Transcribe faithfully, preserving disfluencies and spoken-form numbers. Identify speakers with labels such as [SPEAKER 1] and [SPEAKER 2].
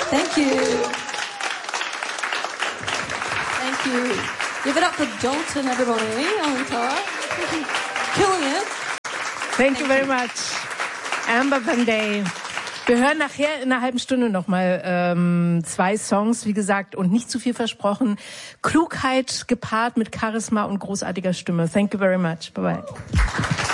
[SPEAKER 1] Thank you. Thank you. Give it up for Dalton, everybody, on guitar. Killing it.
[SPEAKER 2] Thank, Thank you very much. Amber Van Day. Wir hören nachher in einer halben Stunde nochmal ähm, zwei Songs, wie gesagt, und nicht zu viel versprochen. Klugheit gepaart mit Charisma und großartiger Stimme. Thank you very much. Bye-bye.